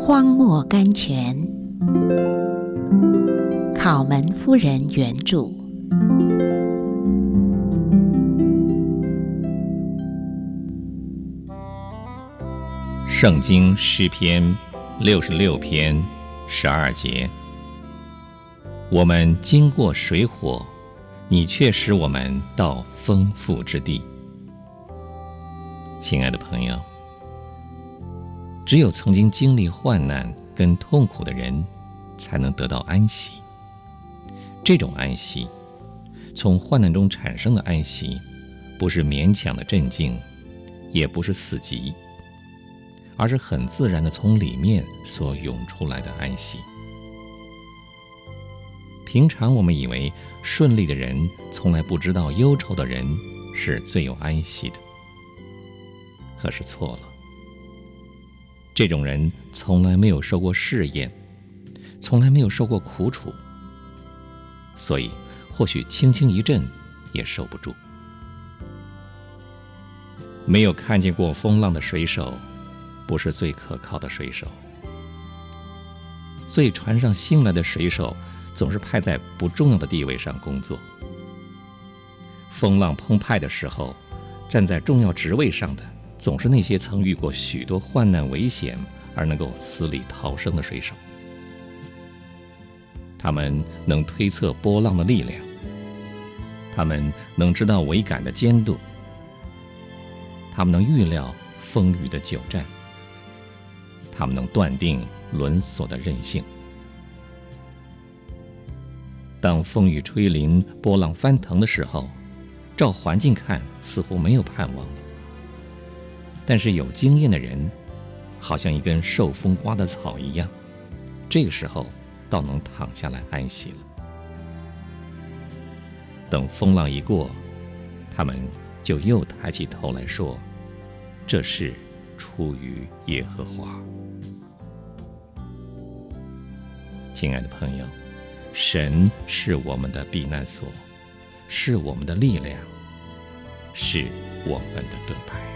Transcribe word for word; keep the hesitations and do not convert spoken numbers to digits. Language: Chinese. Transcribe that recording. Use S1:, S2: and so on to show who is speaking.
S1: 荒漠甘泉，考门夫人原著。
S2: 圣经诗篇六十六篇十二节，我们经过水火，你却使我们到丰富之地。亲爱的朋友，只有曾经经历患难跟痛苦的人，才能得到安息。这种安息，从患难中产生的安息，不是勉强的镇静，也不是四极，而是很自然的从里面所涌出来的安息。平常我们以为顺利的人从来不知道忧愁的人是最有安息的，可是错了。这种人从来没有受过试验，从来没有受过苦楚，所以或许轻轻一震也受不住。没有看见过风浪的水手，不是最可靠的水手。所以船上新来的水手总是派在不重要的地位上工作。风浪澎湃的时候，站在重要职位上的总是那些曾遇过许多患难危险而能够死里逃生的水手。他们能推测波浪的力量，他们能知道桅杆的坚度，他们能预料风雨的久战，他们能断定轮索的韧性。当风雨吹临，波浪翻腾的时候，照环境看似乎没有盼望了，但是有经验的人好像一根受风刮的草一样，这个时候倒能躺下来安息了。等风浪一过，他们就又抬起头来说，这是出于耶和华。亲爱的朋友，神是我们的避难所，是我们的力量，是我们的盾牌。